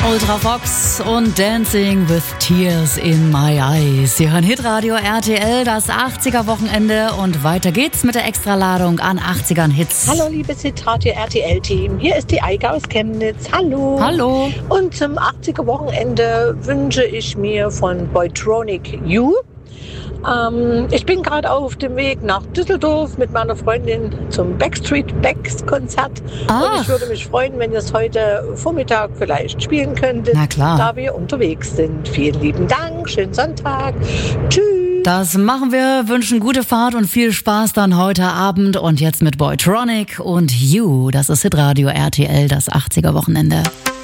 Ultravox und Dancing with Tears in My Eyes. Sie hören Hitradio RTL, das 80er-Wochenende und weiter geht's mit der Extraladung an 80ern-Hits. Hallo liebes Hitradio RTL-Team, hier ist die Eike aus Chemnitz. Hallo. Hallo. Und zum 80er-Wochenende wünsche ich mir von Boytronic You. Ich bin gerade auf dem Weg nach Düsseldorf mit meiner Freundin zum Backstreet Backs Konzert. Und ich würde mich freuen, wenn ihr es heute Vormittag vielleicht spielen könntet, na klar, da wir unterwegs sind. Vielen lieben Dank, schönen Sonntag. Tschüss. Das machen wir, wünschen gute Fahrt und viel Spaß dann heute Abend. Und jetzt mit Boytronic und You. Das ist Hitradio RTL, das 80er-Wochenende.